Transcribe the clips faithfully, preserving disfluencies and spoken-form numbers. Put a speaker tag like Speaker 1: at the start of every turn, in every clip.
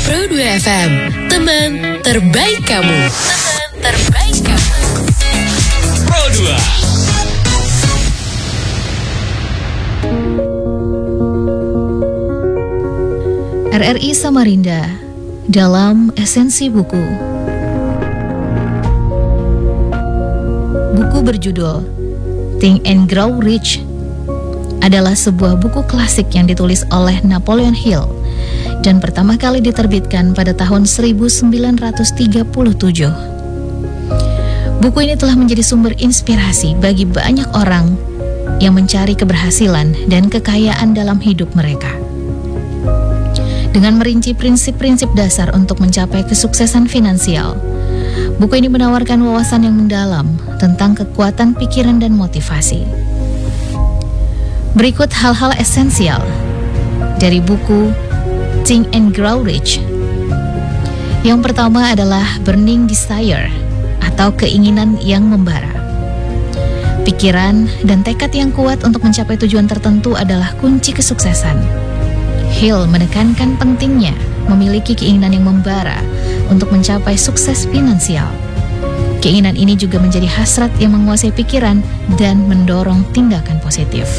Speaker 1: Pro dua F M, teman terbaik kamu. Teman terbaik kamu. Pro dua.
Speaker 2: R R I Samarinda dalam esensi buku. Buku berjudul Think and Grow Rich adalah sebuah buku klasik yang ditulis oleh Napoleon Hill dan pertama kali diterbitkan pada tahun seribu sembilan ratus tiga puluh tujuh. Buku ini telah menjadi sumber inspirasi bagi banyak orang yang mencari keberhasilan dan kekayaan dalam hidup mereka. Dengan merinci prinsip-prinsip dasar untuk mencapai kesuksesan finansial, buku ini menawarkan wawasan yang mendalam tentang kekuatan pikiran dan motivasi. Berikut hal-hal esensial dari buku Think and Grow Rich. Yang pertama adalah burning desire atau keinginan yang membara. Pikiran dan tekad yang kuat untuk mencapai tujuan tertentu adalah kunci kesuksesan. Hill menekankan pentingnya memiliki keinginan yang membara untuk mencapai sukses finansial. Keinginan ini juga menjadi hasrat yang menguasai pikiran dan mendorong tindakan positif.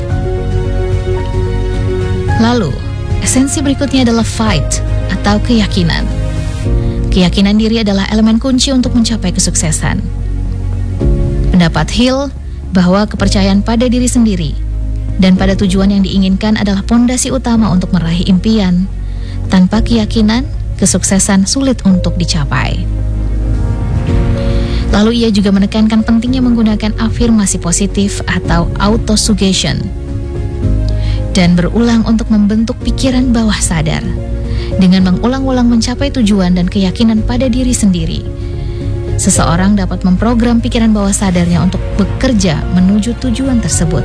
Speaker 2: Lalu, esensi berikutnya adalah fight atau keyakinan. Keyakinan diri adalah elemen kunci untuk mencapai kesuksesan. Pendapat Hill bahwa kepercayaan pada diri sendiri dan pada tujuan yang diinginkan adalah pondasi utama untuk meraih impian. Tanpa keyakinan, kesuksesan sulit untuk dicapai. Lalu ia juga menekankan pentingnya menggunakan afirmasi positif atau autosuggestion dan berulang untuk membentuk pikiran bawah sadar. Dengan mengulang-ulang mencapai tujuan dan keyakinan pada diri sendiri, seseorang dapat memprogram pikiran bawah sadarnya untuk bekerja menuju tujuan tersebut.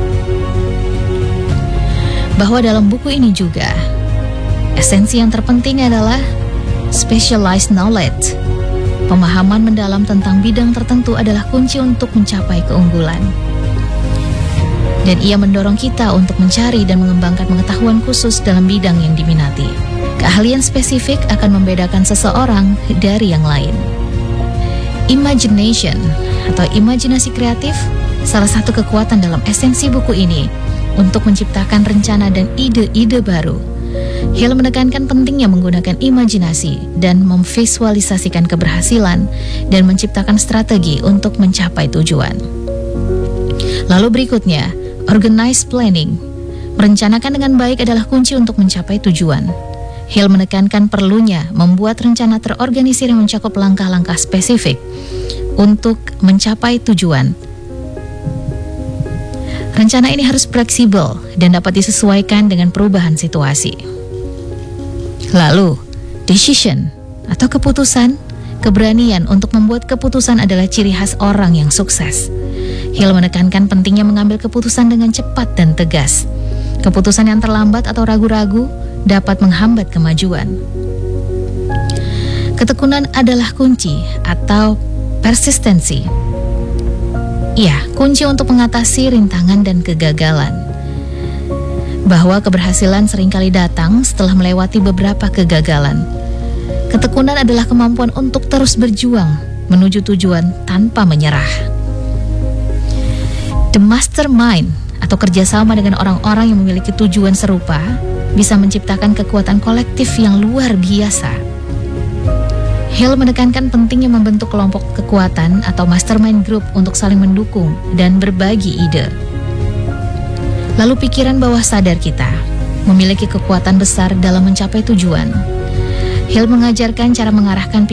Speaker 2: Bahwa dalam buku ini juga, esensi yang terpenting adalah specialized knowledge. Pemahaman mendalam tentang bidang tertentu adalah kunci untuk mencapai keunggulan. Dan ia mendorong kita untuk mencari dan mengembangkan pengetahuan khusus dalam bidang yang diminati. Keahlian spesifik akan membedakan seseorang dari yang lain. Imagination atau imajinasi kreatif salah satu kekuatan dalam esensi buku ini untuk menciptakan rencana dan ide-ide baru. Hill menekankan pentingnya menggunakan imajinasi dan memvisualisasikan keberhasilan dan menciptakan strategi untuk mencapai tujuan. Lalu berikutnya, organized planning. Merencanakan dengan baik adalah kunci untuk mencapai tujuan. Hill menekankan perlunya membuat rencana terorganisir yang mencakup langkah-langkah spesifik untuk mencapai tujuan. Rencana ini harus fleksibel dan dapat disesuaikan dengan perubahan situasi. Lalu, decision atau keputusan, keberanian untuk membuat keputusan adalah ciri khas orang yang sukses. Hill menekankan pentingnya mengambil keputusan dengan cepat dan tegas. Keputusan yang terlambat atau ragu-ragu dapat menghambat kemajuan. Ketekunan adalah kunci atau persistensi. Ya, kunci untuk mengatasi rintangan dan kegagalan. Bahwa keberhasilan seringkali datang setelah melewati beberapa kegagalan. Ketekunan adalah kemampuan untuk terus berjuang menuju tujuan tanpa menyerah. The mastermind atau kerjasama dengan orang-orang yang memiliki tujuan serupa bisa menciptakan kekuatan kolektif yang luar biasa. Hill menekankan pentingnya membentuk kelompok kekuatan atau mastermind group untuk saling mendukung dan berbagi ide. Lalu pikiran bawah sadar kita memiliki kekuatan besar dalam mencapai tujuan. Hill mengajarkan cara mengarahkan